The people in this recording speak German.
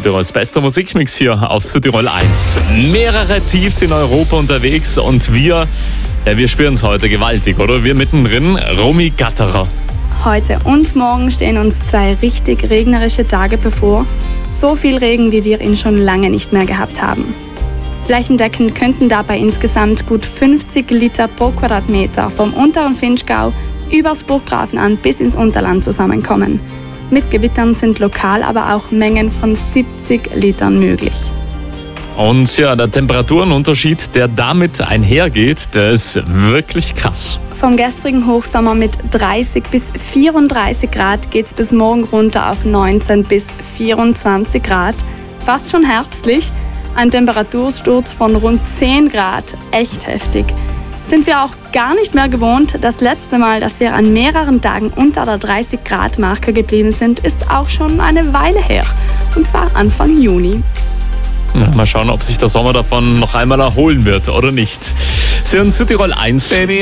Südtirols bester Musikmix hier auf Südtirol 1. Mehrere Tiefs in Europa unterwegs und wir spüren es heute gewaltig, oder? Wir mittendrin, Romy Gatterer. Heute und morgen stehen uns 2 richtig regnerische Tage bevor. So viel Regen, wie wir ihn schon lange nicht mehr gehabt haben. Flächendeckend könnten dabei insgesamt gut 50 Liter pro Quadratmeter vom unteren Vinschgau übers Burggrafenamt bis ins Unterland zusammenkommen. Mit Gewittern sind lokal aber auch Mengen von 70 Litern möglich. Und ja, der Temperaturenunterschied, der damit einhergeht, der ist wirklich krass. Vom gestrigen Hochsommer mit 30 bis 34 Grad geht's bis morgen runter auf 19 bis 24 Grad. Fast schon herbstlich. Ein Temperatursturz von rund 10 Grad. Echt heftig. Sind wir auch gar nicht mehr gewohnt. Das letzte Mal, dass wir an mehreren Tagen unter der 30-Grad-Marke geblieben sind, ist auch schon eine Weile her. Und zwar Anfang Juni. Ja, mal schauen, ob sich der Sommer davon noch einmal erholen wird oder nicht. Sie hören Südtirol 1.